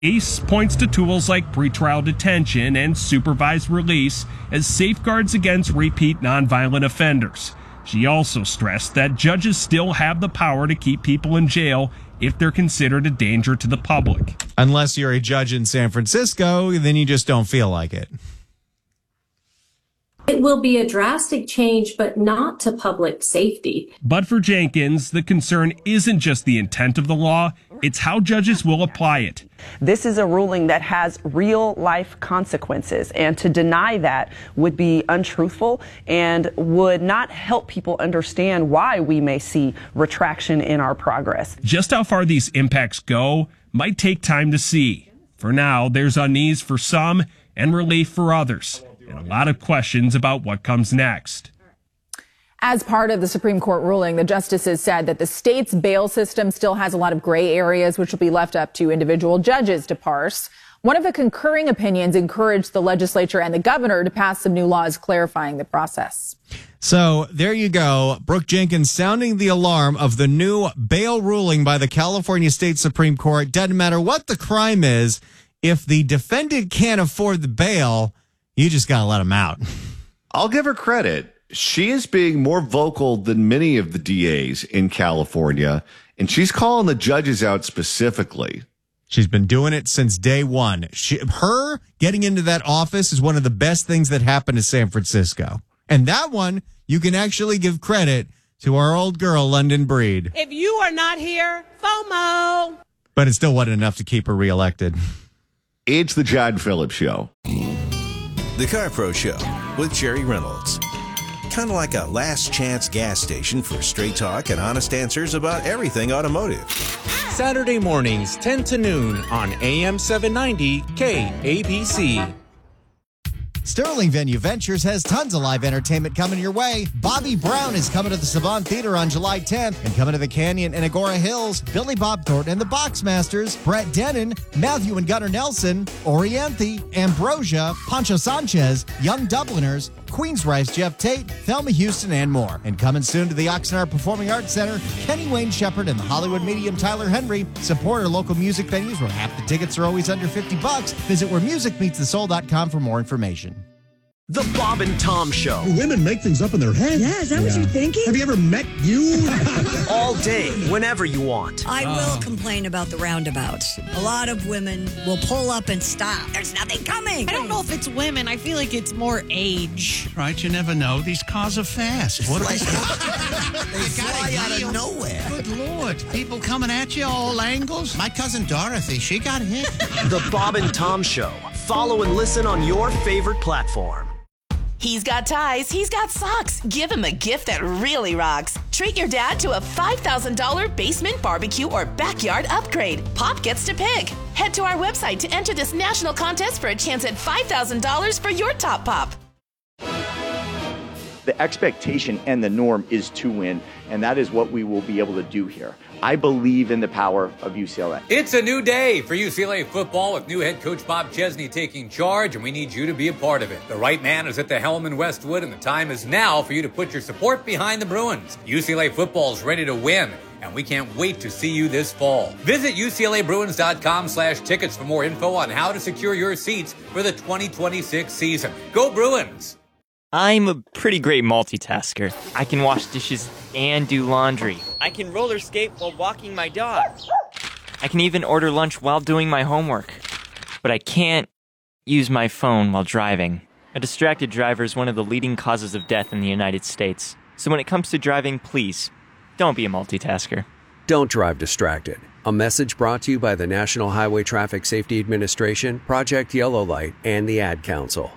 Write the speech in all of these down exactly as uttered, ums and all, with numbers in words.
ACE points to tools like pretrial detention and supervised release as safeguards against repeat nonviolent offenders. She also stressed that judges still have the power to keep people in jail if they're considered a danger to the public. Unless you're a judge in San Francisco, then you just don't feel like it. It will be a drastic change, but not to public safety. But for Jenkins, the concern isn't just the intent of the law, it's how judges will apply it. This is a ruling that has real life consequences, and to deny that would be untruthful and would not help people understand why we may see retraction in our progress. Just how far these impacts go might take time to see. For now, there's unease for some and relief for others, and a lot of questions about what comes next. As part of the Supreme Court ruling, the justices said that the state's bail system still has a lot of gray areas, which will be left up to individual judges to parse. One of the concurring opinions encouraged the legislature and the governor to pass some new laws clarifying the process. So there you go. Brooke Jenkins sounding the alarm of the new bail ruling by the California State Supreme Court. Doesn't matter what the crime is. If the defendant can't afford the bail, you just got to let him out. I'll give her credit. She is being more vocal than many of the D As in California, and she's calling the judges out specifically. She's been doing it since day one. She, her getting into that office is one of the best things that happened to San Francisco. And that one, you can actually give credit to our old girl, London Breed. If you are not here, FOMO. But it still wasn't enough to keep her reelected. It's the John Phillips Show. The Car Pro Show with Jerry Reynolds. Kind of like a last chance gas station for straight talk and honest answers about everything automotive. Saturday mornings, ten to noon on A M seven ninety K A B C. Sterling Venue Ventures has tons of live entertainment coming your way. Bobby Brown is coming to the Savant Theater on July tenth, and coming to the Canyon and Agora Hills, Billy Bob Thornton and the Boxmasters, Brett Dennen, Matthew and Gunnar Nelson, Oriente, Ambrosia, Pancho Sanchez, Young Dubliners, Queensryche Jeff Tate, Thelma Houston, and more. And coming soon to the Oxnard Performing Arts Center, Kenny Wayne Shepherd and the Hollywood medium Tyler Henry. Support our local music venues where half the tickets are always under fifty bucks. Visit where music meets the soul dot com for more information. The Bob and Tom Show. Women make things up in their head. Yeah, is that yeah. what you're thinking? Have you ever met you? All day, whenever you want. I will oh. complain about the roundabouts. A lot of women will pull up and stop. There's nothing coming. I don't know if it's women. I feel like it's more age. Right, you never know. These cars are fast. What are they? They fly out of nowhere. Good Lord. People coming at you all angles. My cousin Dorothy, she got hit. The Bob and Tom Show. Follow and listen on your favorite platform. He's got ties, he's got socks. Give him a gift that really rocks. Treat your dad to a five thousand dollars basement barbecue or backyard upgrade. Pop gets to pick. Head to our website to enter this national contest for a chance at five thousand dollars for your top pop. The expectation and the norm is to win, and that is what we will be able to do here. I believe in the power of U C L A. It's a new day for U C L A football with new head coach Bob Chesney taking charge, and we need you to be a part of it. The right man is at the helm in Westwood, and the time is now for you to put your support behind the Bruins. U C L A football is ready to win, and we can't wait to see you this fall. Visit U C L A Bruins dot com slash tickets for more info on how to secure your seats for the twenty twenty-six season. Go Bruins! I'm a pretty great multitasker. I can wash dishes and do laundry. I can roller skate while walking my dog. I can even order lunch while doing my homework. But I can't use my phone while driving. A distracted driver is one of the leading causes of death in the United States. So when it comes to driving, please, don't be a multitasker. Don't drive distracted. A message brought to you by the National Highway Traffic Safety Administration, Project Yellow Light, and the Ad Council.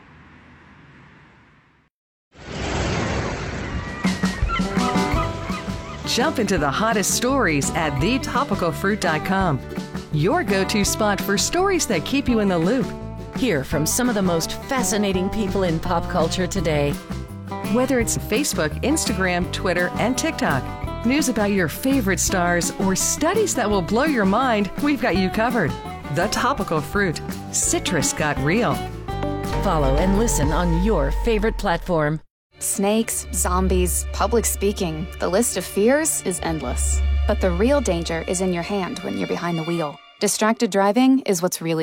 Jump into the hottest stories at the topical fruit dot com. Your go-to spot for stories that keep you in the loop. Hear from some of the most fascinating people in pop culture today. Whether it's Facebook, Instagram, Twitter, and TikTok, news about your favorite stars, or studies that will blow your mind, we've got you covered. The Topical Fruit. Citrus got real. Follow and listen on your favorite platform. Snakes, zombies, public speaking, the list of fears is endless. But the real danger is in your hand when you're behind the wheel. Distracted driving is what's really